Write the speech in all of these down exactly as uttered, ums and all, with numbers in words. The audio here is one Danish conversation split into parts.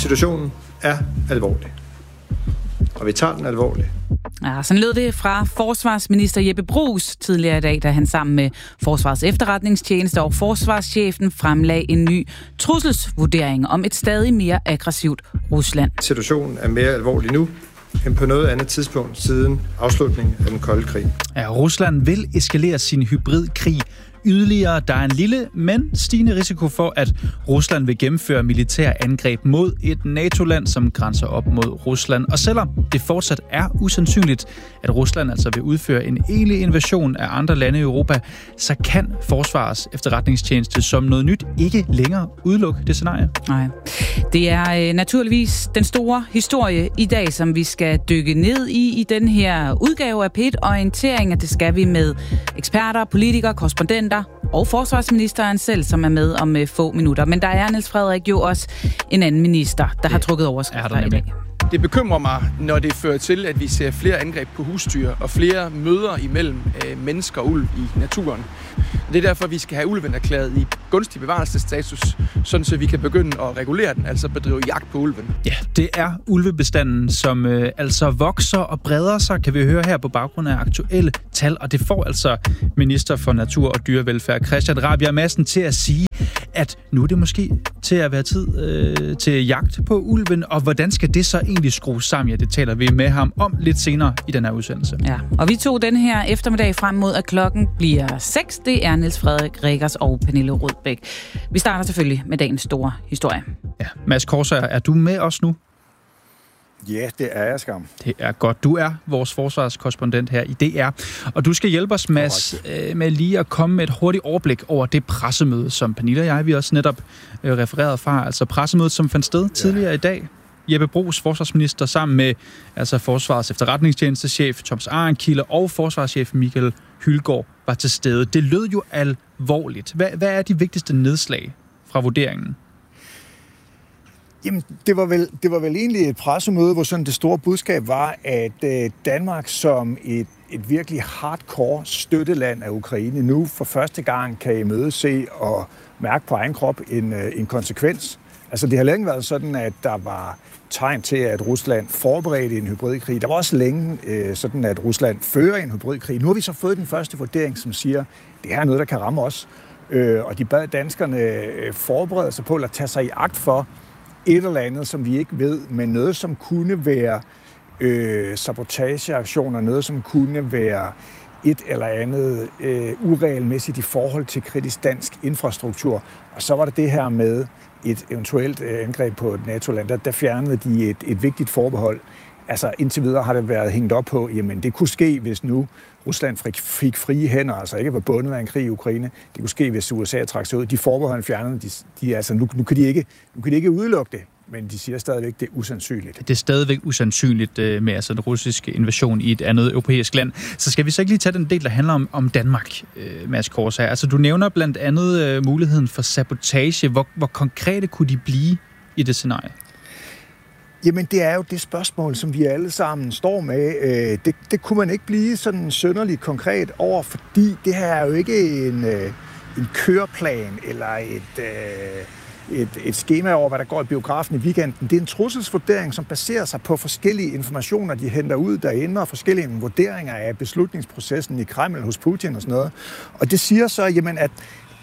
Situationen er alvorlig, og vi tager den alvorligt. Ja, sådan lød det fra forsvarsminister Jeppe Bruus tidligere i dag, da han sammen med Forsvarets Efterretningstjeneste og forsvarschefen fremlagde en ny trusselsvurdering om et stadig mere aggressivt Rusland. Situationen er mere alvorlig nu end på noget andet tidspunkt siden afslutningen af den kolde krig. Ja, Rusland vil eskalere sin hybridkrig yderligere. Der er en lille, men stigende risiko for, at Rusland vil gennemføre militære angreb mod et NATO-land, som grænser op mod Rusland. Og selvom det fortsat er usandsynligt, at Rusland altså vil udføre en egentlig invasion af andre lande i Europa, så kan Forsvarets Efterretningstjeneste som noget nyt ikke længere udelukke det scenarie. Nej. Det er øh, naturligvis den store historie i dag, som vi skal dykke ned i i den her udgave af P et-orientering, og det skal vi med eksperter, politikere, korrespondenter og forsvarsministeren selv, som er med om øh, få minutter. Men der er, Niels Frederik, jo også en anden minister, der har trukket overskrifter i dag. Det bekymrer mig, når det fører til, at vi ser flere angreb på husdyr og flere møder imellem øh, mennesker og ulv i naturen. Det er derfor, vi skal have ulven erklæret i gunstig bevarelsesstatus, sådan så vi kan begynde at regulere den, altså bedrive jagt på ulven. Ja, det er ulvebestanden, som øh, altså vokser og breder sig, kan vi høre her på baggrund af aktuelle tal, og det får altså minister for natur og dyrevelfærd Christian Rabjerg Madsen til at sige, at nu er det måske til at være tid øh, til jagt på ulven, og hvordan skal det så egentlig skrues sammen? Ja, det taler vi med ham om lidt senere i den her udsendelse. Ja, og vi tog den her eftermiddag frem mod, at klokken bliver seks. Det er Niels Frederik Riggers og Pernille Rødbæk. Vi starter selvfølgelig med dagens store historie. Ja, Mads Korsager, er du med os nu? Ja, det er jeg, skam. Det er godt. Du er vores forsvarskorrespondent her i D R, og du skal hjælpe os, Mads, øh, med lige at komme med et hurtigt overblik over det pressemøde, som Pernille og jeg, vi også netop øh, refereret fra, altså pressemødet, som fandt sted tidligere ja. i dag. Jeppe Bruus, forsvarsminister, sammen med altså Forsvarets Efterretningstjenestechef Thomas Arenskilde og forsvarschef Michael Hylgaard var til stede. Det lød jo alvorligt. Hvad, hvad er de vigtigste nedslag fra vurderingen? Jamen, det var, vel, det var vel egentlig et pressemøde, hvor sådan det store budskab var, at øh, Danmark som et, et virkelig hardcore støtteland af Ukraine nu for første gang kan imødese og mærke på egen krop en, øh, en konsekvens. Altså, det har længe været sådan, at der var tegn til, at Rusland forberedte en hybridkrig. Der var også længe øh, sådan, at Rusland fører en hybridkrig. Nu har vi så fået den første vurdering, som siger, at det her er noget, der kan ramme os. Øh, og de bad danskerne øh, forberede sig på, eller tage sig i agt for, et eller andet, som vi ikke ved, men noget, som kunne være øh, sabotageaktioner, noget, som kunne være et eller andet øh, uregelmæssigt i forhold til kritisk dansk infrastruktur. Og så var det det her med et eventuelt øh, angreb på et NATO-land. Der, der fjernede de et, et vigtigt forbehold. Altså indtil videre har det været hængt op på, jamen det kunne ske, hvis nu Rusland fik frie hænder, altså ikke var bundet af en krig i Ukraine. Det kunne ske, hvis U S A trak sig ud. De forbehold fjernede, de, de, altså nu, nu, kan de ikke, nu kan de ikke udelukke det, men de siger stadigvæk, det er usandsynligt. Det er stadigvæk usandsynligt med altså, den russiske invasion i et andet europæisk land. Så skal vi så ikke lige tage den del, der handler om, om Danmark, Mads Korsager. Altså du nævner blandt andet uh, muligheden for sabotage. Hvor, hvor konkrete kunne de blive i det scenarie? Jamen, det er jo det spørgsmål, som vi alle sammen står med. Det, det kunne man ikke blive sådan synderligt konkret over, fordi det her er jo ikke en, en køreplan eller et, et, et skema over, hvad der går i biografen i weekenden. Det er en trusselsvurdering, som baserer sig på forskellige informationer, de henter ud derinde, og forskellige vurderinger af beslutningsprocessen i Kreml hos Putin og sådan noget. Og det siger så, jamen, at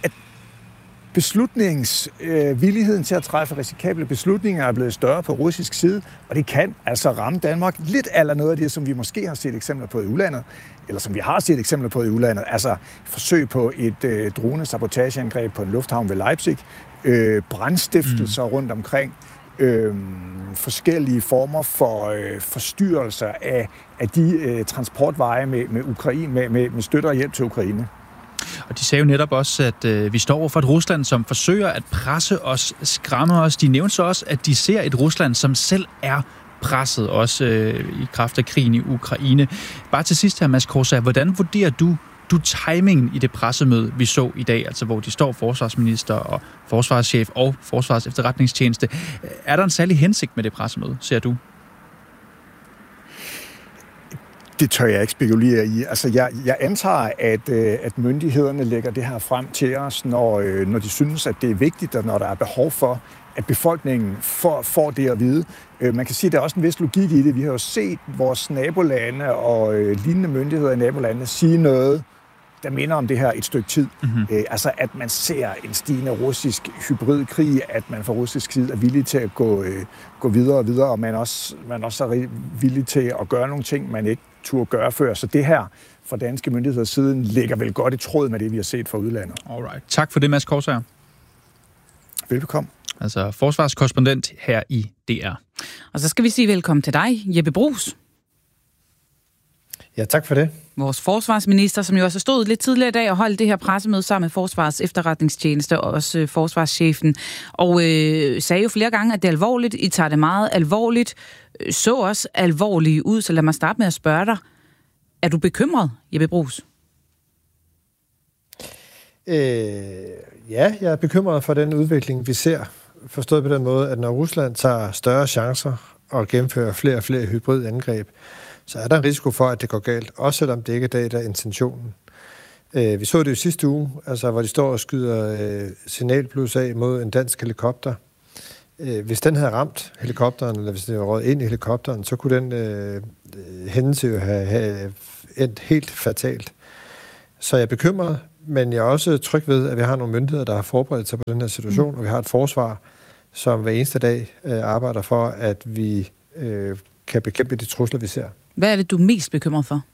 beslutningsvilligheden øh, til at træffe risikable beslutninger er blevet større på russisk side, og det kan altså ramme Danmark lidt eller noget af det, som vi måske har set eksempler på i udlandet, eller som vi har set eksempler på i udlandet, altså forsøg på et øh, drone-sabotageangreb på en lufthavn ved Leipzig, øh, brandstiftelser mm. rundt omkring, øh, forskellige former for øh, forstyrrelser af, af de øh, transportveje med, med, Ukraine, med, med, med støtte og hjælp til Ukraine. Og de sagde jo netop også, at øh, vi står over for et Rusland, som forsøger at presse os, skræmme os. De nævnte så også, at de ser et Rusland, som selv er presset, også øh, i kraft af krigen i Ukraine. Bare til sidst her, Mads Korsager, hvordan vurderer du, du timingen i det pressemøde, vi så i dag, altså hvor de står forsvarsminister og forsvarschef og forsvars efterretningstjeneste. Er der en særlig hensigt med det pressemøde, ser du? Det tør jeg ikke spekulere i. Altså, jeg, jeg antager, at, at myndighederne lægger det her frem til os, når, når de synes, at det er vigtigt, og når der er behov for at befolkningen får, får det at vide. Man kan sige, at der er også en vis logik i det. Vi har jo set vores nabolande og lignende myndigheder i nabolandene sige noget, der minder om det her et stykke tid. Mm-hmm. Æ, altså, at man ser en stigende russisk hybridkrig, at man fra russisk side er villig til at gå, øh, gå videre og videre, og man også, man også er villig til at gøre nogle ting, man ikke turde gøre før. Så det her fra danske myndigheders side ligger vel godt i tråd med det, vi har set fra udlandet. Alright. Tak for det, Mads Korsager. Velbekomme. Altså forsvarskorrespondent her i D R. Og så skal vi sige velkommen til dig, Jeppe Bruus. Ja, tak for det. Vores forsvarsminister, som jo også stod lidt tidligere i dag og holdt det her pressemøde sammen med Forsvars Efterretningstjeneste og også øh, forsvarschefen, og øh, sagde jo flere gange, at det er alvorligt. I tager det meget alvorligt. Så også alvorligt ud, så lad mig starte med at spørge dig. Er du bekymret, Jeppe Bruus? Øh, ja, jeg er bekymret for den udvikling, vi ser. Forstået på den måde, at når Rusland tager større chancer og gennemfører flere og flere hybridangreb, så er der en risiko for, at det går galt, også selvom det ikke er det, der er intentionen. Øh, vi så det jo sidste uge, altså, hvor de står og skyder øh, signalblus af mod en dansk helikopter. Øh, hvis den havde ramt helikopteren, eller hvis det var røget ind i helikopteren, så kunne den øh, hændelse jo have, have endt helt fatalt. Så jeg er bekymret, men jeg er også tryg ved, at vi har nogle myndigheder, der har forberedt sig på den her situation, mm. og vi har et forsvar, som hver eneste dag øh, arbejder for, at vi øh, kan bekæmpe de trusler, vi ser. Hvad er det, du er mest bekymret for?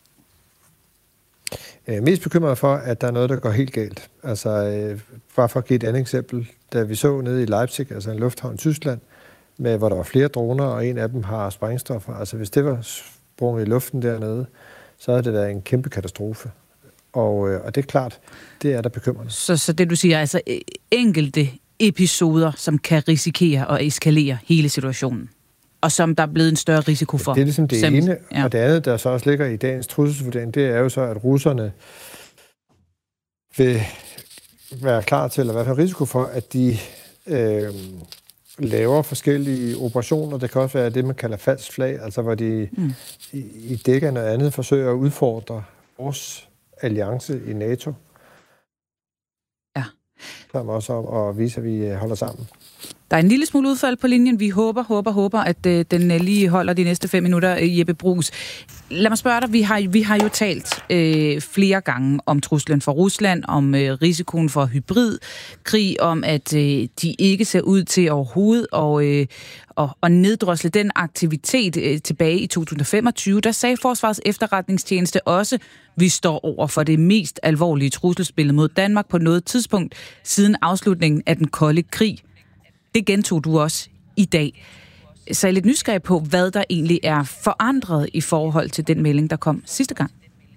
Jeg er mest bekymret for, at der er noget, der går helt galt. Altså, øh, bare for at give et andet eksempel. Da vi så nede i Leipzig, altså en lufthavn i Tyskland, med, hvor der var flere droner, og en af dem har sprængstoffer. Altså, hvis det var sprunget i luften dernede, så havde det været en kæmpe katastrofe. Og, øh, og det er klart, det er der bekymrende. Så, så det, du siger, altså enkelte episoder, som kan risikere at eskalere hele situationen? Og som der er blevet en større risiko for. Det er ligesom det Sem- ene, ja. Og det andet, der så også ligger i dagens trusselsvurdering, det er jo så, at russerne vil være klar til, eller i hvert fald risiko for, at de øh, laver forskellige operationer. Det kan også være det, man kalder falsk flag, altså hvor de mm. i, i dækkerne og andet forsøger at udfordre vores alliance i NATO. Ja. Som også om at vise, at vi holder sammen. Der er en lille smule udfald på linjen. Vi håber, håber, håber, at øh, den øh, lige holder de næste fem minutter, øh, Jeppe Bruus. Lad mig spørge dig, vi har, vi har jo talt øh, flere gange om truslen fra Rusland, om øh, risikoen for hybridkrig, om at øh, de ikke ser ud til overhovedet og, øh, og, og neddrosle den aktivitet øh, tilbage i to tusind femogtyve. Der sagde Forsvars Efterretningstjeneste også, vi står over for det mest alvorlige trusselsbillede mod Danmark på noget tidspunkt siden afslutningen af den kolde krig. Det gentog du også i dag. Så jeg er lidt nysgerrig på, hvad der egentlig er forandret i forhold til den melding, der kom sidste gang.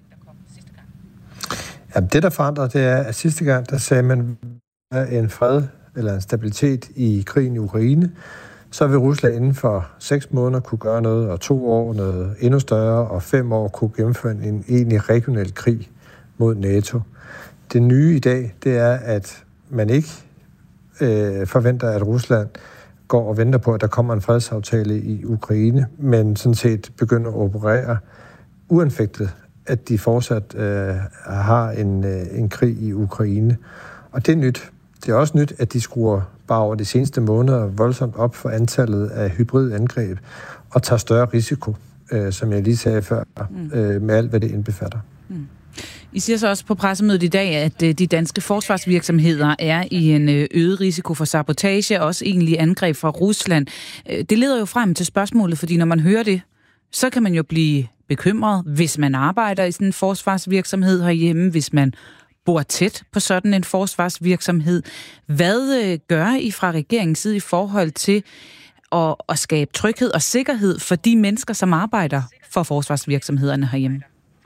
Jamen, det, der forandrer, det er, at sidste gang, der sagde man, at en fred eller en stabilitet i krigen i Ukraine, så vil Rusland inden for seks måneder kunne gøre noget, og to år noget endnu større, og fem år kunne gennemføre en egentlig regional krig mod NATO. Det nye i dag, det er, at man ikke øh, forventer, at Rusland går og venter på, at der kommer en fredsaftale i Ukraine, men sådan set begynder at operere uanfægtet, at de fortsat øh, har en, øh, en krig i Ukraine. Og det er nyt. Det er også nyt, at de skruer bare over de seneste måneder voldsomt op for antallet af hybridangreb og tager større risiko, øh, som jeg lige sagde før, øh, med alt, hvad det indbefatter. Mm. I siger så også på pressemødet i dag, at de danske forsvarsvirksomheder er i en øget risiko for sabotage og også egentlig angreb fra Rusland. Det leder jo frem til spørgsmålet, fordi når man hører det, så kan man jo blive bekymret, hvis man arbejder i sådan en forsvarsvirksomhed herhjemme, hvis man bor tæt på sådan en forsvarsvirksomhed. Hvad gør I fra regeringens side i forhold til at, at skabe tryghed og sikkerhed for de mennesker, som arbejder for forsvarsvirksomhederne herhjemme?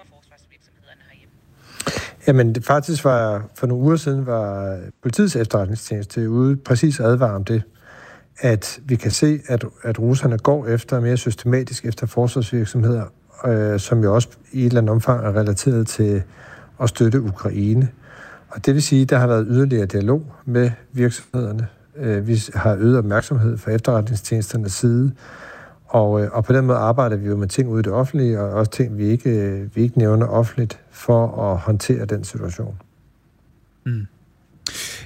Jamen, det faktisk var for nogle uger siden, var politiets efterretningstjeneste ude præcis advare om det, at vi kan se, at, at russerne går efter mere systematisk efter forsvarsvirksomheder, øh, som jo også i et eller andet omfang er relateret til at støtte Ukraine. Og det vil sige, at der har været yderligere dialog med virksomhederne. Øh, vi har øget opmærksomhed fra efterretningstjenesternes side, og, og på den måde arbejder vi jo med ting ude i det offentlige, og også ting, vi ikke, vi ikke nævner offentligt, for at håndtere den situation. Mm.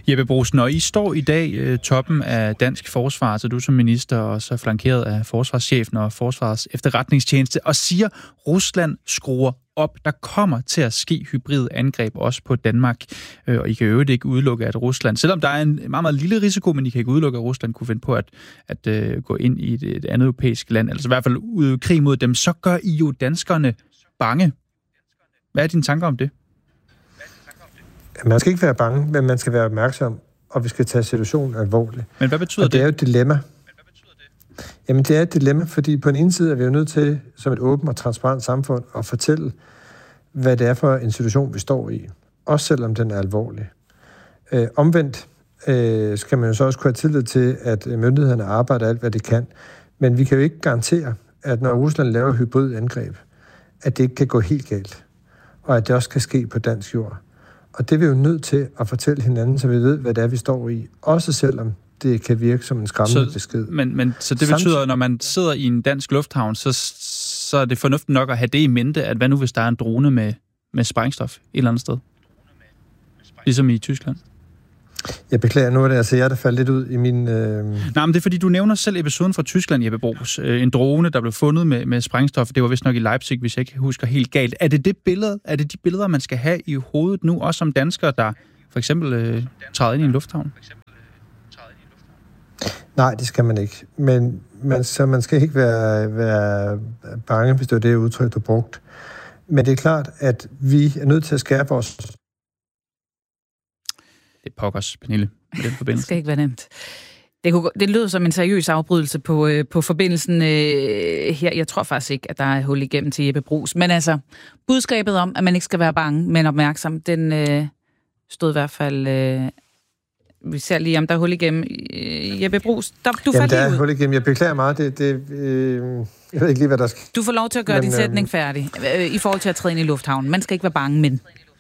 Jeppe Bruus, når I står i dag øh, toppen af dansk forsvar, så du som minister og så flankeret af forsvarschefen og forsvars efterretningstjeneste, og siger, Rusland skruer op. Der kommer til at ske hybride angreb også på Danmark, øh, og I kan jo ikke udelukke, at Rusland, selvom der er en meget, meget lille risiko, men I kan ikke udelukke, at Rusland kunne finde på at, at øh, gå ind i et, et andet europæisk land, altså i hvert fald ud krig mod dem, så gør I jo danskerne bange. Hvad er dine tanker om det? Man skal ikke være bange, men man skal være opmærksom, og vi skal tage situationen alvorligt. Men hvad betyder og det? det? Det er jo et dilemma. Jamen, det er et dilemma, fordi på den ene side er vi jo nødt til, som et åbent og transparent samfund, at fortælle, hvad det er for en situation, vi står i. Også selvom den er alvorlig. Øh, omvendt øh, skal man jo så også kunne have tillid til, at myndighederne arbejder alt, hvad de kan. Men vi kan jo ikke garantere, at når Rusland laver hybrid angreb, at det ikke kan gå helt galt. Og at det også kan ske på dansk jord. Og det er vi jo nødt til at fortælle hinanden, så vi ved, hvad det er, vi står i. Også selvom det kan virke som en skræmmende så, besked. Men, men, så det betyder, at når man sidder i en dansk lufthavn, så, så er det fornuftigt nok at have det i mente, at hvad nu, hvis der er en drone med, med sprængstof et eller andet sted? Ligesom i Tyskland. Jeg beklager, nu er det altså jeg, der faldt lidt ud i min... Øh... Nej, men det er fordi, du nævner selv episoden fra Tyskland, Jeppe Bruus. En drone, der blev fundet med, med sprængstof. Det var vist nok i Leipzig, hvis jeg ikke husker helt galt. Er det det billede, er det de billeder, man skal have i hovedet nu, også som danskere, der for eksempel øh, træder ind i en lufthavn? Nej, det skal man ikke. Men man, så man skal ikke være, være bange, hvis det var det udtryk, du brugte. Men det er klart, at vi er nødt til at skærpe vores... Det er pokkers, Pernille, med den forbindelse. Det skal ikke være nemt. Det, kunne, det lyder som en seriøs afbrydelse på, øh, på forbindelsen øh, her. Jeg tror faktisk ikke, at der er hul igennem til Jeppe Bruus. Men altså, budskabet om, at man ikke skal være bange, men opmærksom, den øh, stod i hvert fald... Øh, vi ser lige, om der er hul igennem. Øh, Jeppe Bruus, der, du Jamen, faldt der er lige ud. hul igennem. Jeg beklager meget. Det, det, øh, jeg ved ikke lige, hvad der skal... Du får lov til at gøre men, din sætning øh, færdig øh, i forhold til at træde ind i lufthavnen. Man skal ikke være bange, men...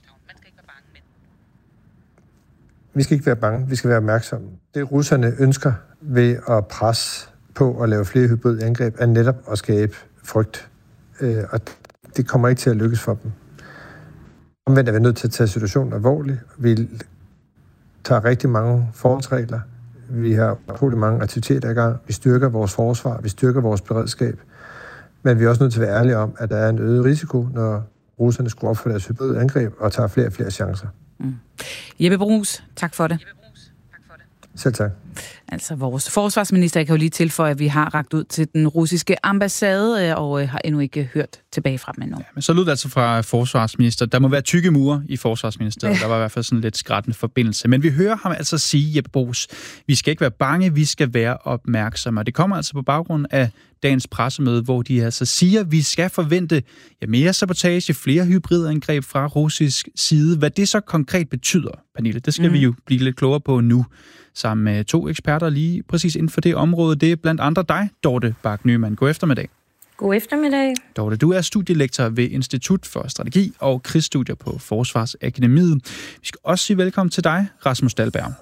Vi skal ikke være bange, vi skal være opmærksomme. Det russerne ønsker ved at presse på at lave flere hybride angreb, er netop at skabe frygt. Øh, og det kommer ikke til at lykkes for dem. Omvendt er vi nødt til at tage situationen alvorligt. Vi tager rigtig mange forholdsregler. Vi har utrolig mange aktiviteter i gang. Vi styrker vores forsvar, vi styrker vores beredskab. Men vi er også nødt til at være ærlige om, at der er en øget risiko, når russerne skruer op for deres hybride angreb og tager flere og flere chancer. Mm. Jeppe Bruus, tak for det. Selv tak. Altså vores forsvarsminister, jeg kan jo lige tilføje, at vi har rakt ud til den russiske ambassade og har endnu ikke hørt tilbage fra dem endnu. Ja, men så lød det altså fra forsvarsminister. Der må være tykke mure i forsvarsministeriet. Der var i hvert fald sådan lidt skrættende forbindelse. Men vi hører ham altså sige, Jeppe Bruus, vi skal ikke være bange, vi skal være opmærksomme. Og det kommer altså på baggrund af dagens pressemøde, hvor de altså siger, at vi skal forvente ja, mere sabotage, flere hybridangreb fra russisk side. Hvad det så konkret betyder, Pernille, det skal mm. vi jo blive lidt klogere på nu. Sammen med to eksperter lige præcis inden for det område. Det er blandt andre dig, Dorte Bak-Nyman. God eftermiddag. God eftermiddag. Dorte, du er studielektor ved Institut for Strategi og Krigsstudier på Forsvarsakademiet. Vi skal også sige velkommen til dig, Rasmus Dahlberg.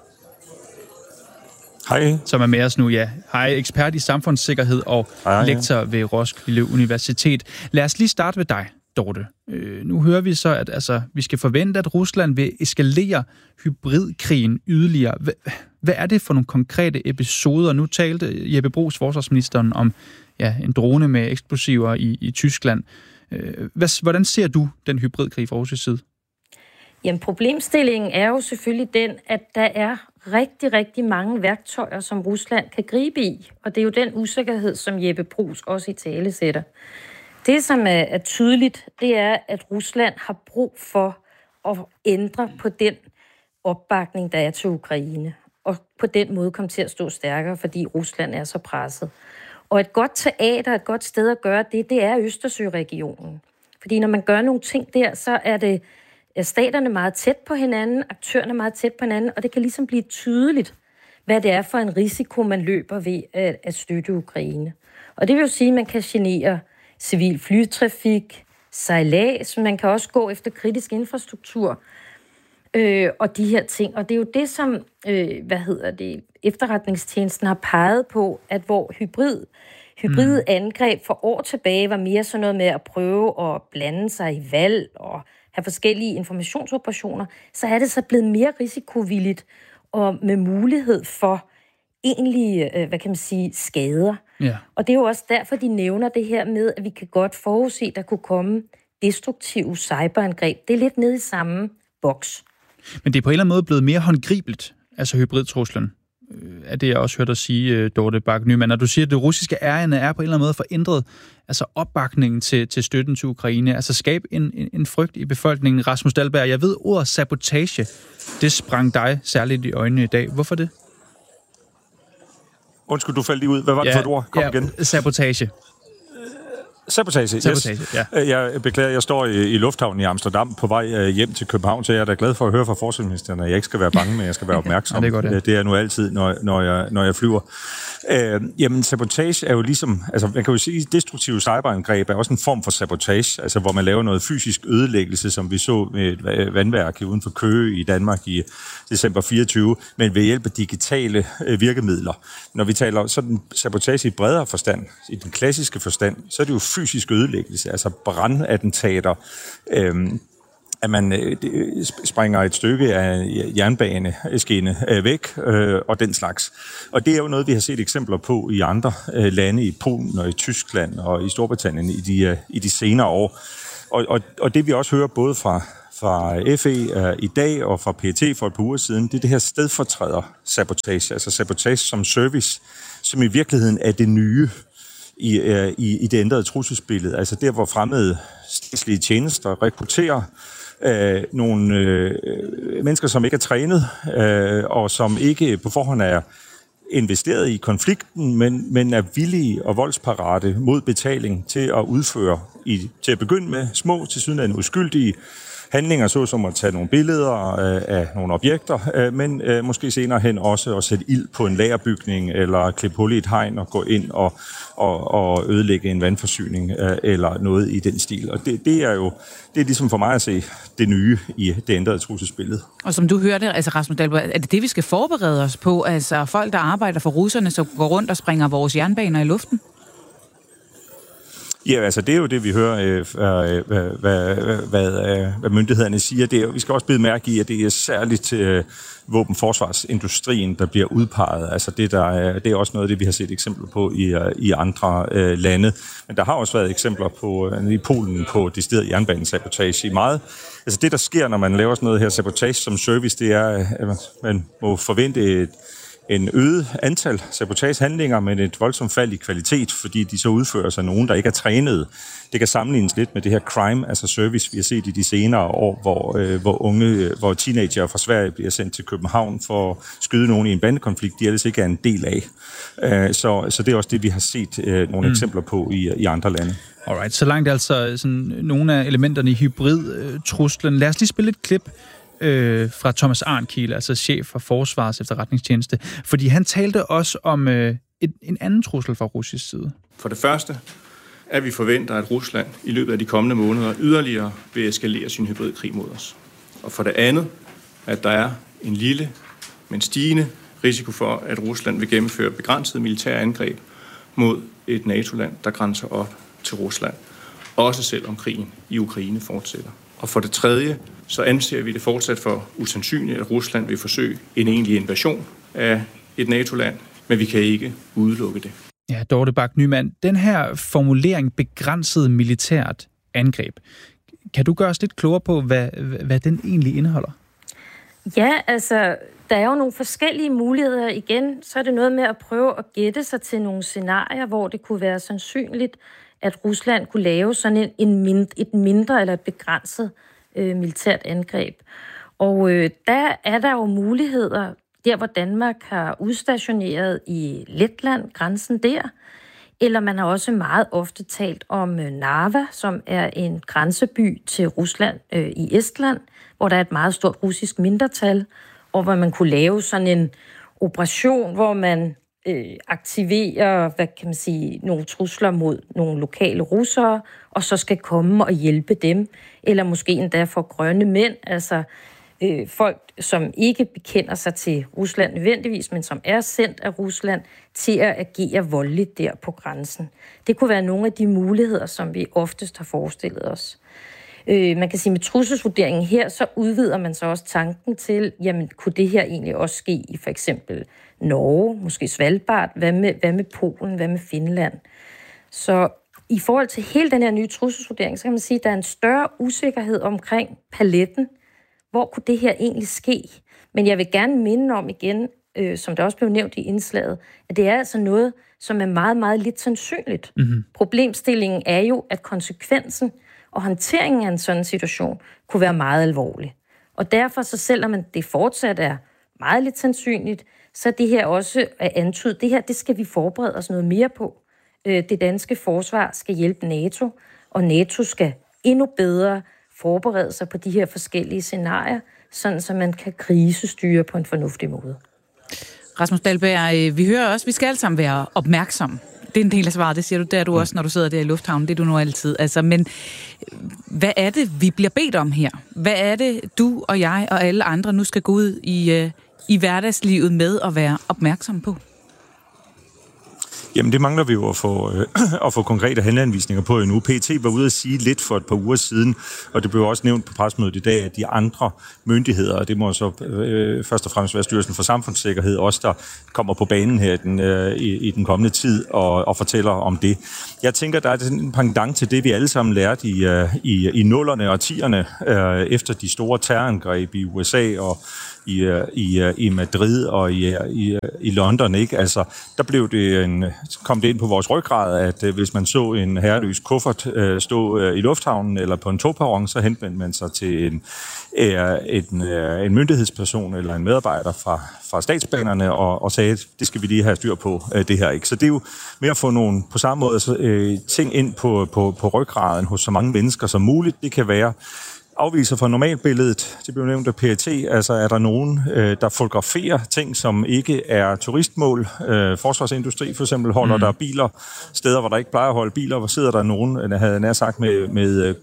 Hej. Som er med os nu, ja. Hej, ekspert i samfundssikkerhed og Hej. lektor ved Roskilde Universitet. Lad os lige starte ved dig, Dorte. Øh, nu hører vi så, at altså, vi skal forvente, at Rusland vil eskalere hybridkrigen yderligere. Hvad, hvad er det for nogle konkrete episoder? Nu talte Jeppe Bruus, forsvarsministeren, om ja, en drone med eksplosiver i, i Tyskland. Øh, hvad, hvordan ser du den hybridkrig fra russisk side? Jamen, problemstillingen er jo selvfølgelig den, at der er rigtig, rigtig mange værktøjer, som Rusland kan gribe i. Og det er jo den usikkerhed, som Jeppe Bruus også i tale sætter. Det, som er, er tydeligt, det er, at Rusland har brug for at ændre på den opbakning, der er til Ukraine. Og på den måde komme til at stå stærkere, fordi Rusland er så presset. Og et godt teater, et godt sted at gøre det, det er Østersøregionen. Fordi når man gør nogle ting der, så er det er staterne meget tæt på hinanden, aktørerne meget tæt på hinanden, og det kan ligesom blive tydeligt, hvad det er for en risiko, man løber ved at, at støtte Ukraine. Og det vil jo sige, at man kan genere civil flytrafik, sejlads, man kan også gå efter kritisk infrastruktur øh, og de her ting. Og det er jo det, som øh, hvad hedder det, efterretningstjenesten har peget på, at hvor hybrid, hybrid mm. angreb for år tilbage var mere sådan noget med at prøve at blande sig i valg og have forskellige informationsoperationer, så er det så blevet mere risikovilligt og med mulighed for egentlige, øh, hvad kan man sige, skader. Ja. Og det er jo også derfor, de nævner det her med, at vi kan godt forudse, at der kunne komme destruktive cyberangreb. Det er lidt nede i samme boks. Men det er på en eller anden måde blevet mere håndgribeligt, altså hybridtruslen, er det, jeg også hørte dig sige, Dorte Bak-Nyman. Når du siger, at det russiske ærende er på en eller anden måde forændret, altså opbakningen til, til støtten til Ukraine, altså skabe en, en, en frygt i befolkningen. Rasmus Dahlberg, jeg ved, ordet sabotage, det sprang dig særligt i øjnene i dag. Hvorfor det? Undskyld, du faldt lige ud. Hvad var det ja, for et ord? Kom ja, igen. Sabotage. Sabotage, Sabotage, yes. ja. Jeg beklager, jeg står i, i lufthavnen i Amsterdam på vej hjem til København, så jeg er da glad for at høre fra forsvarsministeren, at jeg ikke skal være bange, men jeg skal være opmærksom. Ja, det, er godt, ja. Det er jeg nu altid, når, når, jeg, når jeg flyver. Øh, jamen, sabotage er jo ligesom, altså man kan jo sige, at destruktive cyberangreb er også en form for sabotage, altså hvor man laver noget fysisk ødelæggelse, som vi så med et vandværk uden for Køge i Danmark i december fireogtyve, men ved hjælp af digitale øh, virkemidler. Når vi taler sådan sabotage i bredere forstand, i den klassiske forstand, så er det jo fysisk ødelæggelse, altså brandattentater, øh, at man øh, springer et stykke af jernbaneskinne øh, væk øh, og den slags. Og det er jo noget, vi har set eksempler på i andre øh, lande, i Polen og i Tyskland og i Storbritannien i de, øh, i de senere år. Og, og, og det vi også hører både fra, fra F E øh, i dag og fra P E T for et par uger siden, det er det her stedfortræder sabotage, altså sabotage som service, som i virkeligheden er det nye i, øh, i, i det ændrede trusselsbillede. Altså der, hvor fremmede statslige tjenester rekrutterer Øh, nogle øh, mennesker, som ikke er trænet, øh, og som ikke på forhånd er investeret i konflikten, men, men er villige og voldsparate mod betaling til at udføre, i, til at begynde med, små, tilsyneladende uskyldige handlinger, såsom at tage nogle billeder øh, af nogle objekter, øh, men øh, måske senere hen også at sætte ild på en lagerbygning, eller klippe hul i et hegn og gå ind og, og, og ødelægge en vandforsyning, øh, eller noget i den stil. Og det, det er jo, det er ligesom for mig at se det nye i det ændrede trusselsbillede. Og som du hørte, altså Rasmus Dahlberg, er det det, vi skal forberede os på? Altså folk, der arbejder for russerne, så går rundt og springer vores jernbaner i luften? Ja, altså det er jo det, vi hører, øh, hvad, hvad, hvad, hvad myndighederne siger. Det er, vi skal også bide mærke i, at det er særligt øh, våbenforsvarsindustrien, der bliver udpeget. Altså det, der er, det er også noget af det, vi har set eksempler på i, i andre øh, lande. Men der har også været eksempler på, øh, i Polen på decideret jernbanesabotage i meget. Altså det, der sker, når man laver sådan noget her sabotage som service, det er, at man må forvente et en øget antal sabotagehandlinger, men et voldsomt fald i kvalitet, fordi de så udføres af nogen, der ikke er trænet. Det kan sammenlignes lidt med det her crime, altså service, vi har set i de senere år, hvor, øh, hvor unge, hvor teenager fra Sverige bliver sendt til København for at skyde nogen i en bandekonflikt, de ellers ikke er en del af. Øh, så, så det er også det, vi har set øh, nogle mm. eksempler på i, i andre lande. Alright, så langt altså sådan, nogle af elementerne i hybridtruslen. Lad os lige spille et klip Øh, fra Thomas Arnkiel, altså chef for Forsvarets Efterretningstjeneste. Fordi han talte også om øh, et, en anden trussel fra russisk side. For det første, at vi forventer, at Rusland i løbet af de kommende måneder yderligere vil eskalere sin hybridkrig mod os. Og for det andet, at der er en lille, men stigende risiko for, at Rusland vil gennemføre begrænsede militære angreb mod et NATO-land, der grænser op til Rusland. Også selvom krigen i Ukraine fortsætter. Og for det tredje, så anser vi det fortsat for usandsynligt, at Rusland vil forsøge en egentlig invasion af et NATO-land, men vi kan ikke udelukke det. Ja, Dorte Bak-Nyman, den her formulering begrænset militært angreb, kan du gøre os lidt klogere på, hvad, hvad den egentlig indeholder? Ja, altså, der er jo nogle forskellige muligheder. Igen, så er det noget med at prøve at gætte sig til nogle scenarier, hvor det kunne være sandsynligt, at Rusland kunne lave sådan en, en mind, et mindre eller et begrænset øh, militært angreb. Og øh, der er der jo muligheder, der hvor Danmark har udstationeret i Letland, grænsen der, eller man har også meget ofte talt om øh, Narva, som er en grænseby til Rusland øh, i Estland, hvor der er et meget stort russisk mindretal, og hvor man kunne lave sådan en operation, hvor man øh, aktiverer, hvad kan man sige, nogle trusler mod nogle lokale russere, og så skal komme og hjælpe dem, eller måske endda for grønne mænd, altså øh, folk, som ikke bekender sig til Rusland nødvendigvis, men som er sendt af Rusland til at agere voldeligt der på grænsen. Det kunne være nogle af de muligheder, som vi oftest har forestillet os. Øh, man kan sige, med trusselsvurderingen her, så udvider man så også tanken til, jamen, kunne det her egentlig også ske i for eksempel Norge, måske Svalbard, hvad med, hvad med Polen, hvad med Finland? Så i forhold til hele den her nye trusselsvurdering, så kan man sige, at der er en større usikkerhed omkring paletten. Hvor kunne det her egentlig ske? Men jeg vil gerne minde om igen, øh, som der også blev nævnt i indslaget, at det er altså noget, som er meget, meget lidt sandsynligt. Mm-hmm. Problemstillingen er jo, at konsekvensen og håndteringen af en sådan situation kunne være meget alvorlig. Og derfor, så selvom det fortsat er meget lidt sandsynligt, så er det her også antydet. Det her, det skal vi forberede os noget mere på. Det danske forsvar skal hjælpe NATO, og NATO skal endnu bedre forberede sig på de her forskellige scenarier, sådan så man kan krisestyre på en fornuftig måde. Rasmus Dahlberg, vi hører også, vi skal alle sammen være opmærksomme. Det er en del af svaret, det siger du, det er du også, når du sidder der i lufthavnen, det er du nu altid. Altså, men hvad er det, vi bliver bedt om her? Hvad er det, du og jeg og alle andre nu skal gå ud i, i hverdagslivet med at være opmærksomme på? Jamen, det mangler vi jo at få, øh, at få konkrete handleanvisninger på endnu. P E T var ude at sige lidt for et par uger siden, og det blev også nævnt på pressemødet i dag, at de andre myndigheder, og det må så øh, først og fremmest være Styrelsen for Samfundssikkerhed, også der kommer på banen her den, øh, i, i den kommende tid og, og fortæller om det. Jeg tænker, der er en pendant til det, vi alle sammen lærte i, øh, i, i nullerne og tierne, øh, efter de store terrorangreb i U S A og i, i, i Madrid og i, i, i London, ikke? Altså, der blev det en, kom det ind på vores ryggrad, at uh, hvis man så en herreløs kuffert uh, stå uh, i lufthavnen eller på en togperron, så henvendte man sig til en, uh, en, uh, en myndighedsperson eller en medarbejder fra, fra statsbanerne og, og sagde, at det skal vi lige have styr på, uh, det her, ikke? Så det er jo med at få nogle på samme måde uh, ting ind på, på, på ryggraden hos så mange mennesker som muligt. Det kan være afviser fra normalbilledet, det blev nævnt af P E T, altså er der nogen, øh, der fotograferer ting, som ikke er turistmål. Øh, forsvarsindustri for eksempel holder mm. der biler, steder, hvor der ikke plejer at holde biler, hvor sidder der nogen, der havde nær sagt med, med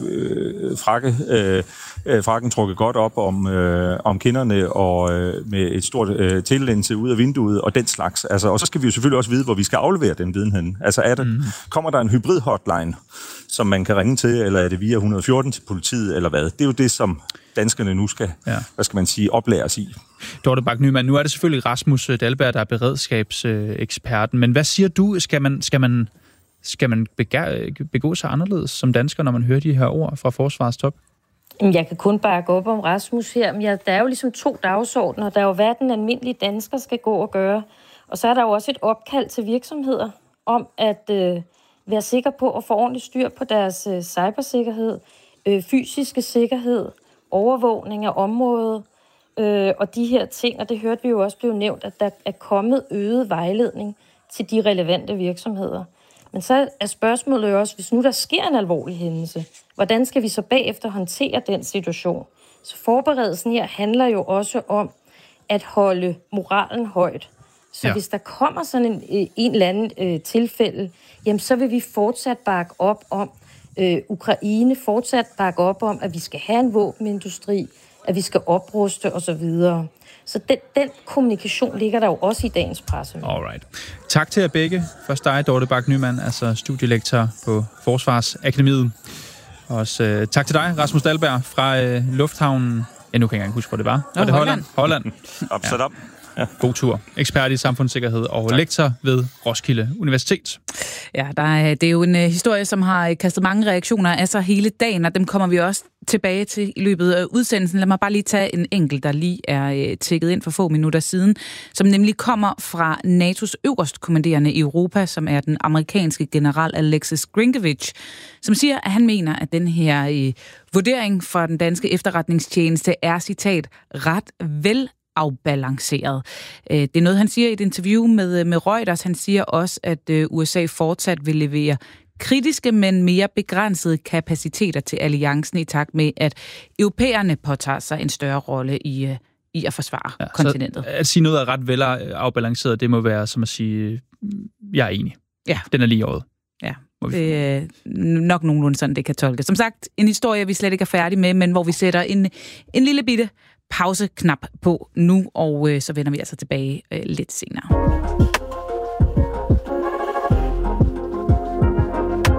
øh, frakke, øh, frakken trukket godt op om, øh, om kinderne og øh, med et stort øh, tillændelse ud af vinduet og den slags. Altså, og så skal vi jo selvfølgelig også vide, hvor vi skal aflevere den viden hen. Altså er der, mm. kommer der en hybrid-hotline, som man kan ringe til, eller er det via et et fire til politiet, eller hvad? Det er jo det, som danskerne nu skal, ja. hvad skal man sige, oplæres i. Dorte Bach-Nyman, nu er det selvfølgelig Rasmus Dahlberg, der er beredskabseksperten, men hvad siger du? Skal man, skal man, skal man begå sig anderledes som dansker, når man hører de her ord fra forsvarets top? Jeg kan kun bakke op om Rasmus her, men ja, der er jo ligesom to dagsordner. Der er jo, hvad den almindelige dansker skal gå og gøre, og så er der jo også et opkald til virksomheder om at øh, være sikker på at få ordentligt styr på deres øh, cybersikkerhed, øh, fysiske sikkerhed, overvågning af området øh, og de her ting. Og det hørte vi jo også blive nævnt, at der er kommet øget vejledning til de relevante virksomheder. Men så er spørgsmålet jo også, hvis nu der sker en alvorlig hændelse, hvordan skal vi så bagefter håndtere den situation? Så forberedelsen her handler jo også om at holde moralen højt. Så ja. hvis der kommer sådan en, en eller anden øh, tilfælde, jamen så vil vi fortsat bakke op om øh, Ukraine, fortsat bakke op om, at vi skal have en våbenindustri, at vi skal opruste osv. Så den, den kommunikation ligger der jo også i dagens presse. Alright. Tak til jer begge. Først dig, Dorte Bach-Nyman, altså studielektor på Forsvarsakademiet. Og også øh, tak til dig, Rasmus Dahlberg, fra øh, Lufthavnen. Ja, nu kan jeg ikke huske, hvor det var. Var det Holland? Holland. Amsterdam. Ja. God tur. Ekspert i samfundssikkerhed og tak. Lektor ved Roskilde Universitet. Ja, der er, det er jo en uh, historie, som har kastet mange reaktioner af sig hele dagen, og dem kommer vi også tilbage til i løbet af udsendelsen. Lad mig bare lige tage en enkelt, der lige er uh, tækket ind for få minutter siden, som nemlig kommer fra N A T O's øverstkommanderende i Europa, som er den amerikanske general Alexis Grinkovich, som siger, at han mener, at den her uh, vurdering fra den danske efterretningstjeneste er, citat, ret vel afbalanceret. Det er noget, han siger i et interview med, med Reuters. Han siger også, at U S A fortsat vil levere kritiske, men mere begrænsede kapaciteter til alliancen i takt med, at europæerne påtager sig en større rolle i, i at forsvare ja, kontinentet. At sige noget er ret vel afbalanceret, det må være som at sige, jeg er enig. Ja. Den er lige året. Ja, det er nok nogenlunde sådan, det kan tolkes. Som sagt, en historie, vi slet ikke er færdige med, men hvor vi sætter en, en lille bitte pauseknap på nu, og øh, så vender vi altså tilbage øh, lidt senere.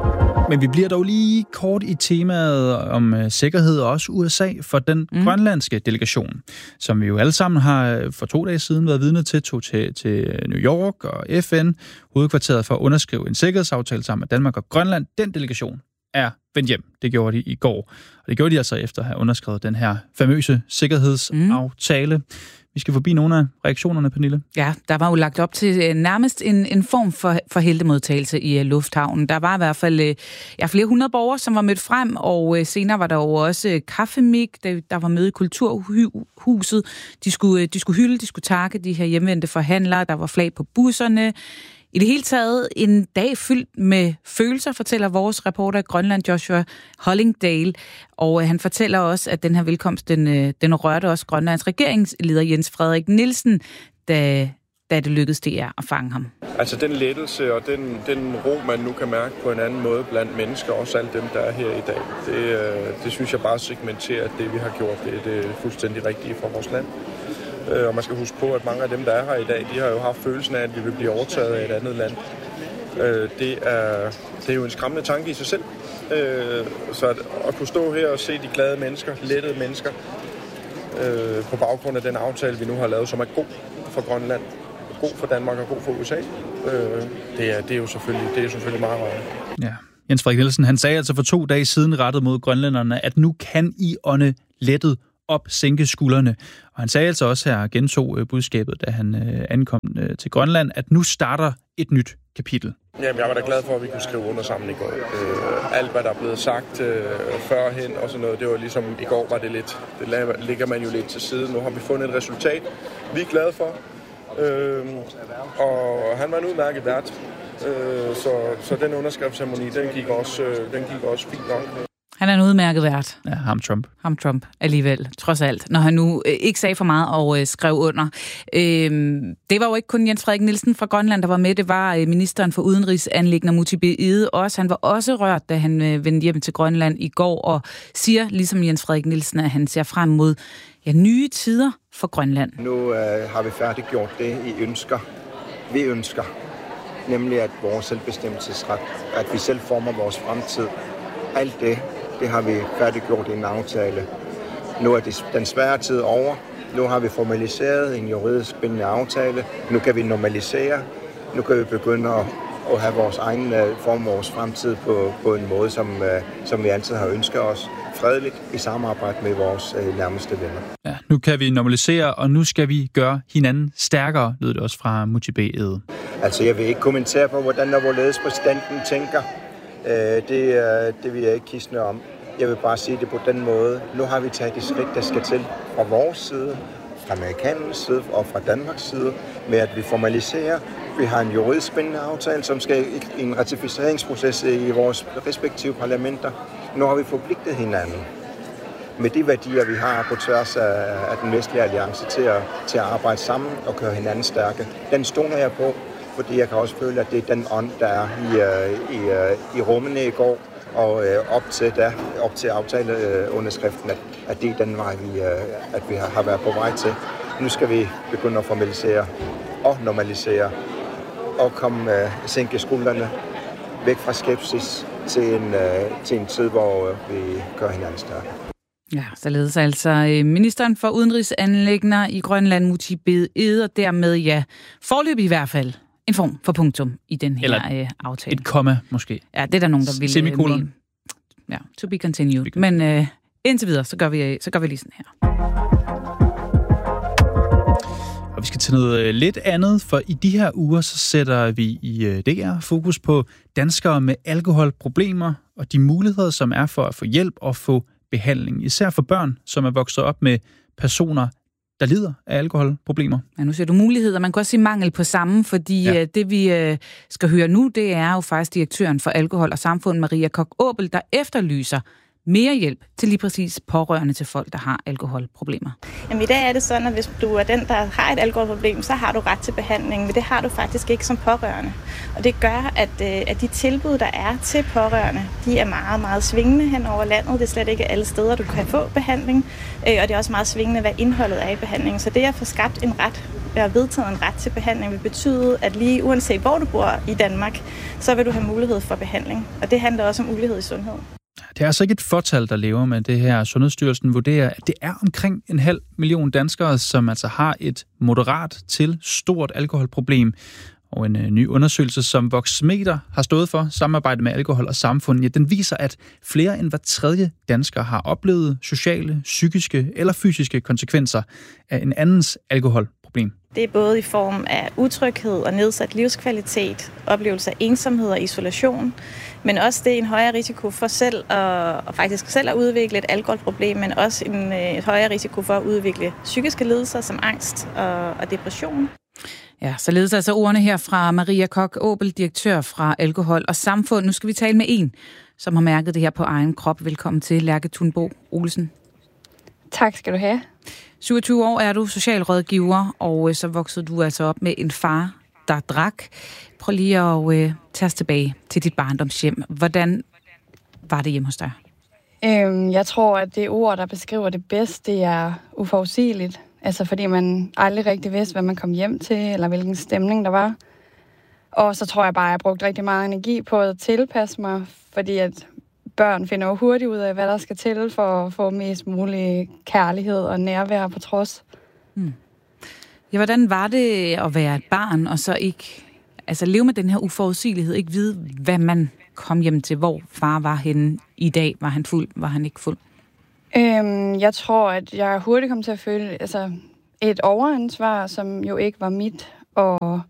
Men vi bliver dog lige kort i temaet om uh, sikkerhed og også U S A for den mm. grønlandske delegation, som vi jo alle sammen har for to dage siden været vidne til, tog til, til New York og F N, hovedkvarteret for at underskrive en sikkerhedsaftale sammen med Danmark og Grønland. Den delegation er vendt hjem. Det gjorde de i går. Og det gjorde de altså efter at have underskrevet den her famøse sikkerhedsaftale. Mm. Vi skal forbi nogle af reaktionerne, Pernille. Ja, der var jo lagt op til nærmest en, en form for, for heltemodtagelse i uh, lufthavnen. Der var i hvert fald uh, ja, flere hundrede borgere, som var mødt frem, og uh, senere var der jo også uh, kaffemik, der, der var med i Kulturhuset. De skulle, uh, de skulle hylde, de skulle takke de her hjemvendte forhandlere, der var flag på busserne. I det hele taget en dag fyldt med følelser, fortæller vores reporter i Grønland, Joshua Hollingdale. Og han fortæller også, at den her velkomst, den, den rørte også Grønlands regeringsleder Jens Frederik Nielsen, da, da det lykkedes D R at fange ham. Altså den lettelse og den, den ro, man nu kan mærke på en anden måde blandt mennesker, også alle dem, der er her i dag, det, det synes jeg bare segmenterer, at det vi har gjort, det, det er fuldstændig rigtige for vores land. Og man skal huske på, at mange af dem, der er her i dag, de har jo haft følelsen af, at vi vil blive overtaget af et andet land. Det er, det er jo en skræmmende tanke i sig selv. Så at, at kunne stå her og se de glade mennesker, lettede mennesker, på baggrund af den aftale, vi nu har lavet, som er god for Grønland, god for Danmark og god for U S A, det er, det er jo selvfølgelig, det er jo selvfølgelig meget rørende. Ja. Jens Frederik Nielsen, han sagde altså for to dage siden rettet mod grønlænderne, at nu kan I ånde lettet op, sænke skuldrene. Og han sagde altså også her, gentog budskabet, da han øh, ankom øh, til Grønland, at nu starter et nyt kapitel. Jamen, jeg var da glad for, at vi kunne skrive under sammen i går. Øh, alt, hvad der er blevet sagt øh, førhen og sådan noget, det var ligesom, i går var det lidt, det ligger man jo lidt til side. Nu har vi fundet et resultat, vi er glade for. Øh, og han var en udmærket vært. Øh, så, så den underskriftsceremoni, den gik også, øh, den gik også fint nok. Han er en udmærket vært. Ja, ham Trump. Ham Trump alligevel, trods alt, når han nu øh, ikke sagde for meget og øh, skrev under. Øh, det var jo ikke kun Jens Frederik Nielsen fra Grønland, der var med. Det var øh, ministeren for udenrigsanliggender, Muti Ede også. Han var også rørt, da han øh, vendte hjem til Grønland i går, og siger, ligesom Jens Frederik Nielsen, at han ser frem mod ja, nye tider for Grønland. Nu øh, har vi færdiggjort det, I ønsker. Vi ønsker. Nemlig at vores selvbestemmelsesret, at vi selv former vores fremtid. Alt det, det har vi færdiggjort i en aftale. Nu er det den svære tid over. Nu har vi formaliseret en juridisk bindende aftale. Nu kan vi normalisere. Nu kan vi begynde at, at have vores egen form af vores fremtid på, på en måde, som, som vi altid har ønsket os. Fredeligt i samarbejde med vores nærmeste venner. Ja, nu kan vi normalisere, og nu skal vi gøre hinanden stærkere, lød det også fra Muti Ede. Altså, jeg vil ikke kommentere på, hvordan og hvorledes præsidenten tænker. Det, det vil jeg ikke kisne om. Jeg vil bare sige det på den måde. Nu har vi taget de skridt, der skal til fra vores side, fra amerikanernes side og fra Danmarks side, med at vi formaliserer. Vi har en juridisk bindende aftale, som skal i en ratificeringsproces i vores respektive parlamenter. Nu har vi forpligtet hinanden med de værdier, vi har på tværs af den vestlige alliance til at, til at arbejde sammen og gøre hinanden stærke. Den stoler jeg på, fordi jeg kan også føle, at det er den ånd, der er i, i, i rummene i går, og op til, da, op til aftaleunderskriften, at, at det er den vej, vi, at vi har været på vej til. Nu skal vi begynde at formalisere og normalisere, og komme, sænke skuldrene væk fra skepsis til en, til en tid, hvor vi gør hinanden stærke. Ja, således altså ministeren for udenrigsanliggender i Grønland, Muti Ede, og dermed, ja, foreløbig i hvert fald, en form for punktum i den her Eller øh, aftale. Et komma, måske. Ja, det er der nogen, der vil Semikolon. Øh, ja, to be continued. To be continued. Men øh, indtil videre, så gør, vi, så gør vi lige sådan her. Og vi skal til noget lidt andet, for i de her uger, så sætter vi i D R fokus på danskere med alkoholproblemer og de muligheder, som er for at få hjælp og få behandling. Især for børn, som er vokset op med personer, der lider af alkoholproblemer. Ja, nu ser du muligheder. Man kan også sige mangel på samme, fordi ja. det, vi øh, skal høre nu, det er jo faktisk direktøren for Alkohol og Samfund, Maria Koch-Åbel, der efterlyser mere hjælp til lige præcis pårørende til folk, der har alkoholproblemer. Jamen, i dag er det sådan, at hvis du er den, der har et alkoholproblem, så har du ret til behandling, men det har du faktisk ikke som pårørende. Og det gør, at, at de tilbud, der er til pårørende, de er meget, meget svingende hen over landet. Det er slet ikke alle steder, du kan få behandling, og det er også meget svingende, hvad indholdet er i behandlingen. Så det at få skabt en ret være vedtaget en ret til behandling, vil betyde, at lige uanset hvor du bor i Danmark, så vil du have mulighed for behandling. Og det handler også om ulighed i sundhed. Det er altså ikke et fortal, der lever med det her. Sundhedsstyrelsen vurderer, at det er omkring en halv million danskere, som altså har et moderat til stort alkoholproblem. Og en ny undersøgelse, som Voxmeter har stået for, samarbejde med Alkohol og Samfund, ja, den viser, at flere end hver tredje dansker har oplevet sociale, psykiske eller fysiske konsekvenser af en andens alkoholproblem. Det er både i form af utryghed og nedsat livskvalitet, oplevelse af ensomhed og isolation, men også det er en højere risiko for selv at, og faktisk selv at udvikle et alkoholproblem, men også en et højere risiko for at udvikle psykiske lidelser som angst og, og depression. Ja, således altså ordene her fra Maria Koch-Åbel, direktør fra Alkohol og Samfund. Nu skal vi tale med en, som har mærket det her på egen krop. Velkommen til, Lærke Thunbo Olsen. Tak skal du have. syvogtyve år er du socialrådgiver, og så voksede du altså op med en far, der drak. Prøv lige at uh, tage os tilbage til dit barndomshjem. Hvordan var det hjemme hos dig? Øhm, jeg tror, at det ord, der beskriver det bedst, det er uforudsigeligt. Altså fordi man aldrig rigtig vidste, hvad man kom hjem til, eller hvilken stemning der var. Og så tror jeg bare, at jeg brugte rigtig meget energi på at tilpasse mig, fordi at børn finder jo hurtigt ud af, hvad der skal til for at få mest mulig kærlighed og nærvær på trods. Hmm. Ja, hvordan var det at være et barn, og så ikke altså leve med den her uforudsigelighed, ikke vide, hvad man kom hjem til, hvor far var henne i dag? Var han fuld? Var han ikke fuld? Øhm, jeg tror, at jeg hurtigt kom til at føle altså, et overansvar, som jo ikke var mit, og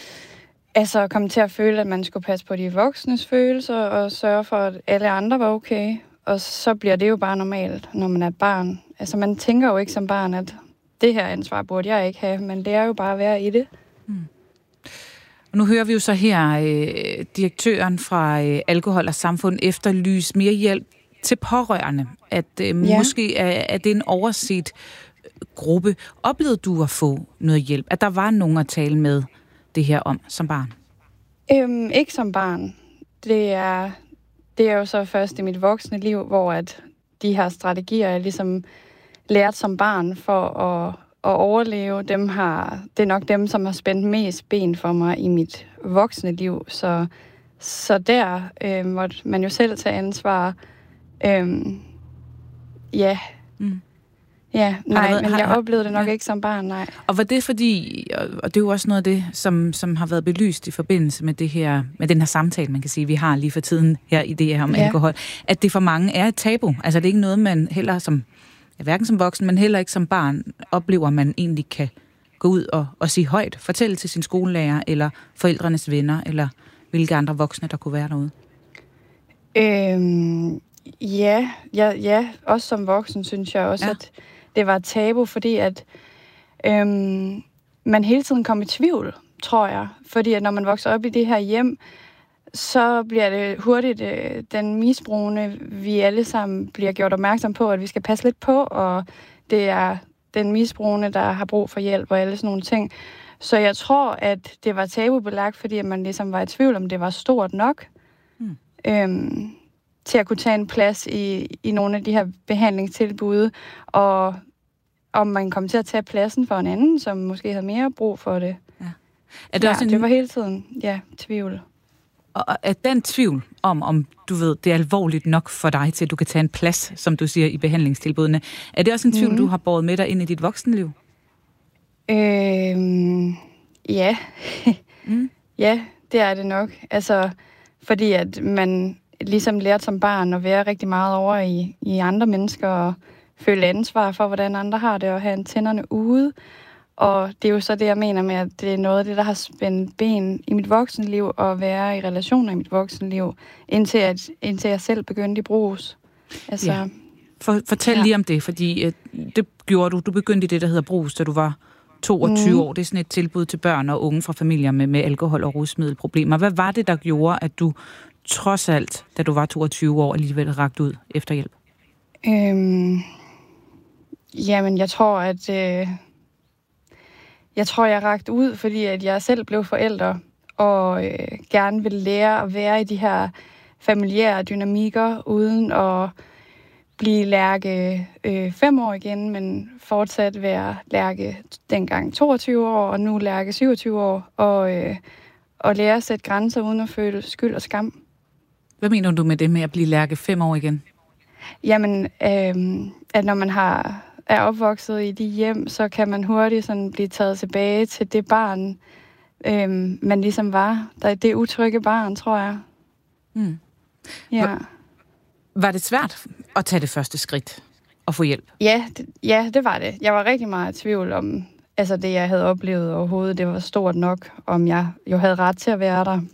altså kom til at føle, at man skulle passe på de voksnes følelser og sørge for, at alle andre var okay. Og så bliver det jo bare normalt, når man er barn. Altså man tænker jo ikke som barn, at det her ansvar burde jeg ikke have, men det er jo bare at være i det. Mm. Og nu hører vi jo så her øh, direktøren fra øh, Alkohol og Samfund efterlyse mere hjælp til pårørende, at øh, ja. måske er, er det en overset gruppe. Oplevede du at få noget hjælp? At der var nogen at tale med det her om som barn? Øhm, ikke som barn. Det er, det er jo så først i mit voksne liv, hvor at de her strategier, jeg ligesom lært som barn for at, at overleve, dem har, det er nok dem, som har spændt mest ben for mig i mit voksne liv. Så, så der øh, måtte man jo selv tage ansvar. Øhm, ja. Mm. Ja, nej, været, men jeg har, oplevede det nok ja. ikke som barn, nej. Og var det fordi, og det er jo også noget af det, som, som har været belyst i forbindelse med det her, med den her samtale, man kan sige, vi har lige for tiden her i det her om ja. alkohol, at det for mange er et tabu. Altså det er ikke noget, man heller som, ja, hverken som voksen, men heller ikke som barn, oplever, man egentlig kan gå ud og, og sige højt, fortælle til sin skolelærer, eller forældrenes venner, eller hvilke andre voksne, der kunne være derude. Øhm, ja, ja, ja, også som voksen synes jeg også, ja. at det var et tabu, fordi at øhm, man hele tiden kom i tvivl, tror jeg. Fordi at når man vokser op i det her hjem, så bliver det hurtigt øh, den misbrugende, vi alle sammen bliver gjort opmærksom på, at vi skal passe lidt på, og det er den misbrugende, der har brug for hjælp og alle sådan nogle ting. Så jeg tror, at det var tabubelagt, fordi at man ligesom var i tvivl, om det var stort nok hmm. øhm, til at kunne tage en plads i, i nogle af de her behandlingstilbud, og om man kom til at tage pladsen for en anden, som måske havde mere brug for det. Ja. Er det, ja, også en... det var hele tiden, ja, tvivl. Og er den tvivl om, om du ved, det er alvorligt nok for dig til, at du kan tage en plads, som du siger, i behandlingstilbudene, er det også en tvivl, mm. du har båret med dig ind i dit voksenliv? Øhm, ja. mm. Ja, det er det nok. Altså, fordi at man ligesom lærte som barn at være rigtig meget over i, i andre mennesker, og føle ansvar for, hvordan andre har det, og have antennerne ude. Og det er jo så det, jeg mener med, at det er noget af det, der har spændt ben i mit voksenliv, og være i relationer i mit voksenliv, indtil, at, indtil jeg selv begyndte i brus. Altså, ja. For, fortæl ja. lige om det, fordi øh, det gjorde du. Du begyndte i det, der hedder brus, da du var toogtyve mm. år. Det er sådan et tilbud til børn og unge fra familier med, med alkohol- og rusmiddelproblemer. Hvad var det, der gjorde, at du trods alt, da du var toogtyve år, alligevel rakte ud efter hjælp? Øhm, jamen, jeg tror, at... Øh, jeg tror, jeg rakte ud, fordi at jeg selv blev forælder, og øh, gerne ville lære at være i de her familiære dynamikker, uden at blive Lærke øh, fem år igen, men fortsat være Lærke dengang toogtyve år, og nu Lærke syvogtyve år, og, øh, og lære at sætte grænser uden at føle skyld og skam. Hvad mener du med det med at blive Lærke fem år igen? Jamen, øh, at når man har, er opvokset i de hjem, så kan man hurtigt sådan blive taget tilbage til det barn, øh, man ligesom var. Der er det utrygge barn, tror jeg. Mm. Ja. Var, var det svært at tage det første skridt og få hjælp? Ja det, ja, det var det. Jeg var rigtig meget i tvivl om, altså det, jeg havde oplevet overhovedet, det var stort nok, om jeg jo havde ret til at være der.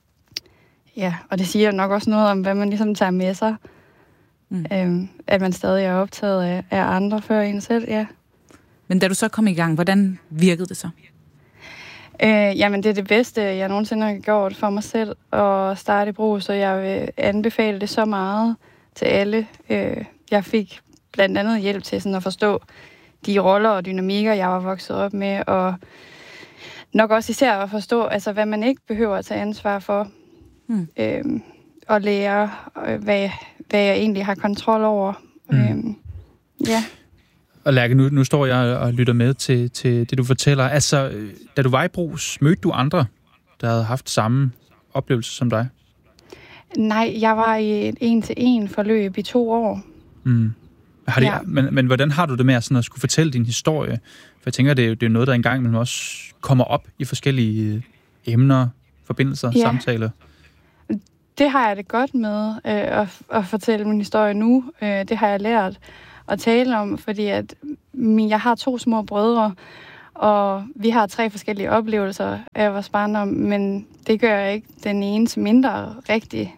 Ja, og det siger nok også noget om, hvad man ligesom tager med sig. Mm. Øhm, at man stadig er optaget af, af andre før en selv, ja. Men da du så kom i gang, hvordan virkede det så? Øh, jamen, det er det bedste, jeg nogensinde har gjort for mig selv at starte i brug, så jeg vil anbefale det så meget til alle. Øh, jeg fik blandt andet hjælp til sådan at forstå de roller og dynamikker, jeg var vokset op med, og nok også især at forstå, altså, hvad man ikke behøver at tage ansvar for. Mm. Øh, og lære, hvad, hvad jeg egentlig har kontrol over. Mm. Øhm, ja. Og Lærke, nu, nu står jeg og lytter med til, til det, du fortæller. Altså, da du var i Brugs, mødte du andre, der havde haft samme oplevelse som dig? Nej, jeg var i et en-til-en forløb i to år. Mm. Har det, ja. men, men hvordan har du det med at, sådan at skulle fortælle din historie? For jeg tænker, det er, det er noget, der engang men også kommer op i forskellige emner, forbindelser, ja. samtaler. Det har jeg det godt med, øh, at, at fortælle min historie nu. Øh, det har jeg lært at tale om, fordi at min, jeg har to små brødre, og vi har tre forskellige oplevelser af vores barndom, men det gør ikke den ene til mindre rigtig.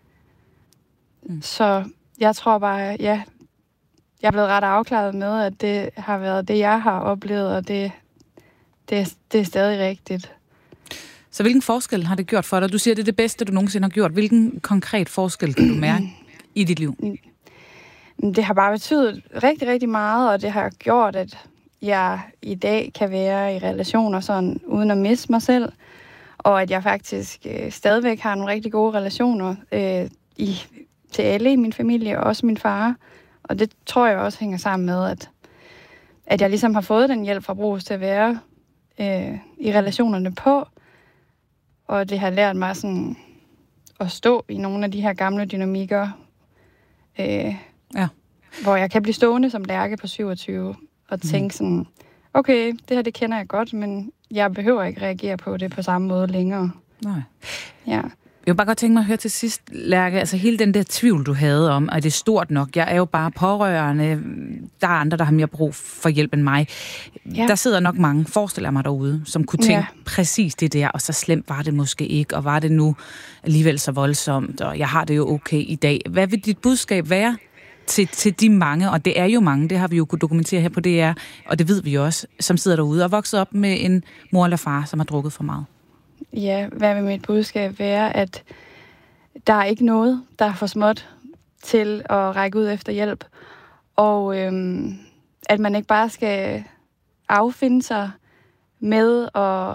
Mm. Så jeg tror bare, ja, jeg er blevet ret afklaret med, at det har været det, jeg har oplevet, og det, det, det er stadig rigtigt. Så hvilken forskel har det gjort for dig? Du siger, det er det bedste, du nogensinde har gjort. Hvilken konkret forskel kan du mærke i dit liv? Det har bare betydet rigtig, rigtig meget, og det har gjort, at jeg i dag kan være i relationer sådan, uden at miste mig selv, og at jeg faktisk øh, stadigvæk har nogle rigtig gode relationer øh, i, til alle i min familie, og også min far. Og det tror jeg også hænger sammen med, at, at jeg ligesom har fået den hjælp fra Brugs til at være øh, i relationerne på, og det har lært mig sådan at stå i nogle af de her gamle dynamikker, øh, ja. hvor jeg kan blive stående som Lærke på syvogtyve og tænke mm. sådan, okay, det her det kender jeg godt, men jeg behøver ikke reagere på det på samme måde længere. Nej. Ja. Jeg vil bare godt tænke mig at høre til sidst, Lærke, altså hele den der tvivl, du havde om, at det er stort nok. Jeg er jo bare pårørende. Der er andre, der har mere brug for hjælp end mig. Ja. Der sidder nok mange, forestiller mig derude, som kunne tænke ja. præcis det der, og så slemt var det måske ikke, og var det nu alligevel så voldsomt, og jeg har det jo okay i dag. Hvad vil dit budskab være til, til de mange, og det er jo mange, det har vi jo kunnet dokumentere her på D R, og det ved vi også, som sidder derude og vokset op med en mor eller far, som har drukket for meget? Ja, hvad vil mit budskab være, at der er ikke noget, der er for småt til at række ud efter hjælp, og øhm, at man ikke bare skal affinde sig med at,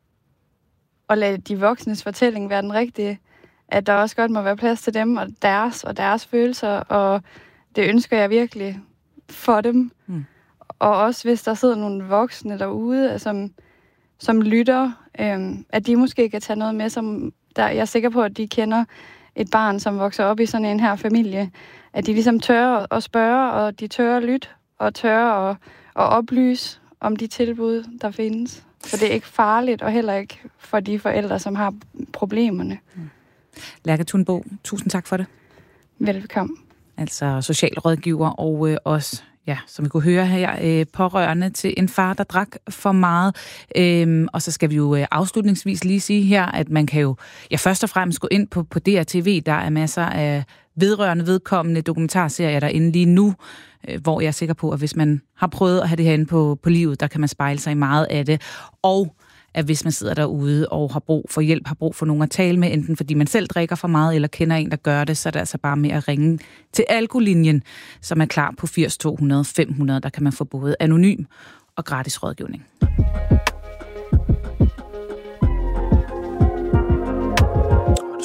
at lade de voksnes fortælling være den rigtige, at der også godt må være plads til dem og deres og deres følelser, og det ønsker jeg virkelig for dem. Mm. Og også hvis der sidder nogle voksne derude, som, som lytter, øhm, at de måske kan tage noget med, som der, jeg er sikker på, at de kender et barn, som vokser op i sådan en her familie, at de ligesom tør at spørge, og de tør at lytte, og tør at, at oplyse om de tilbud, der findes. Så det er ikke farligt, og heller ikke for de forældre, som har problemerne. Mm. Lærke Thunbo, tusind tak for det. Velkommen. Altså socialrådgiver og øh, også, ja, som vi kunne høre her, øh, pårørende til en far, der drak for meget. Øhm, og så skal vi jo øh, afslutningsvis lige sige her, at man kan jo ja, først og fremmest gå ind på, på D R T V. Der er masser af vedrørende, vedkommende dokumentarserier derinde lige nu, øh, hvor jeg er sikker på, at hvis man har prøvet at have det herinde på, på livet, der kan man spejle sig i meget af det. Og at hvis man sidder derude og har brug for hjælp, har brug for nogen at tale med, enten fordi man selv drikker for meget, eller kender en, der gør det, så er det altså bare med at ringe til Alkolinjen, som er klar på firs to hundrede fem hundrede. Der kan man få både anonym og gratis rådgivning.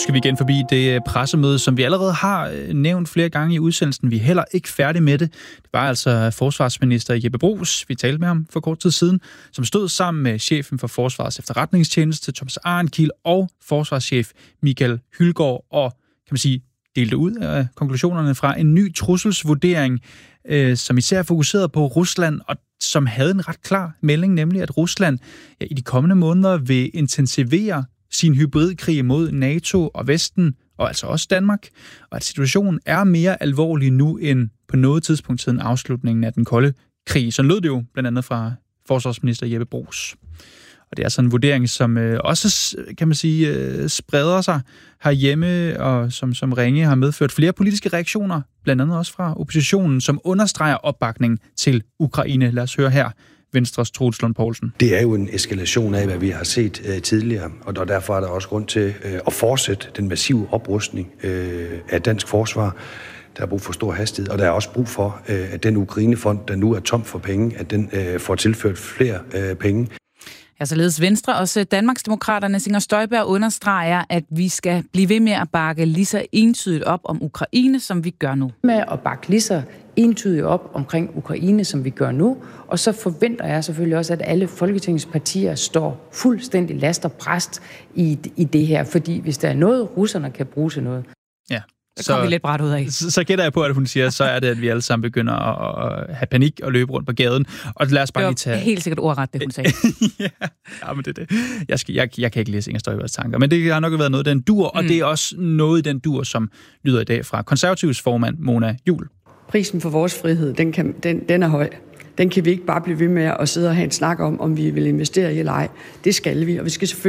Skal vi igen forbi det pressemøde, som vi allerede har nævnt flere gange i udsendelsen. Vi er heller ikke færdige med det. Det var altså forsvarsminister Jeppe Bruus, vi talte med ham for kort tid siden, som stod sammen med chefen for Forsvarets Efterretningstjeneste, Thomas Arenkiel, og forsvarschef Michael Hylgaard, og kan man sige, delte ud af konklusionerne fra en ny trusselsvurdering, øh, som især fokuserede på Rusland, og som havde en ret klar melding, nemlig at Rusland ja, i de kommende måneder vil intensivere sin hybridkrig mod NATO og Vesten, og altså også Danmark, og at situationen er mere alvorlig nu end på noget tidspunkt siden afslutningen af den kolde krig. Så lød det jo blandt andet fra forsvarsminister Jeppe Bruus. Og det er sådan en vurdering, som øh, også, kan man sige, øh, spreder sig herhjemme, og som, som Ringe har medført flere politiske reaktioner, blandt andet også fra oppositionen, som understreger opbakning til Ukraine. Lad os høre her. Venstres Troels Lund Poulsen. Det er jo en eskalation af, hvad vi har set øh, tidligere, og derfor er der også grund til øh, at fortsætte den massive oprustning øh, af dansk forsvar. Der er brug for stor hastighed, og der er også brug for, øh, at den Ukrainefond, der nu er tom for penge, at den øh, får tilført flere øh, penge. Ja, således Venstre, også Danmarksdemokraternes Inger Støjberg understreger, at vi skal blive ved med at bakke lige så entydigt op om Ukraine, som vi gør nu. Med at bakke lige så entydigt op omkring Ukraine, som vi gør nu, og så forventer jeg selvfølgelig også, at alle Folketingets partier står fuldstændig last og bræst i, i det her, fordi hvis der er noget, russerne kan bruge til noget. Ja. Så kommer vi lidt bræt ud af. Så, så gætter jeg på, at hun siger, så er det, at vi alle sammen begynder at have panik og løbe rundt på gaden. Og lad os bare lige tage... Det var helt sikkert ordret, det hun sagde. ja, ja, men det er det. Jeg, skal, jeg, jeg kan ikke læse Inger Støjbergs tanker, men det har nok været noget, den dur, mm. og det er også noget i den dur, som lyder i dag fra Konservatives formand, Mona Juul. Prisen for vores frihed, den, kan, den, den er høj. Den kan vi ikke bare blive ved med at sidde og have en snak om, om vi vil investere i eller ej. Det skal vi, og vi skal selvfølgelig